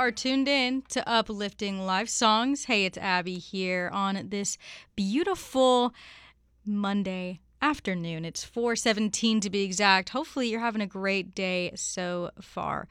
are tuned in to Uplifting Live Songs. Hey, it's Abby here on this beautiful Monday afternoon. It's 4:17 to be exact. Hopefully you're having a great day so far.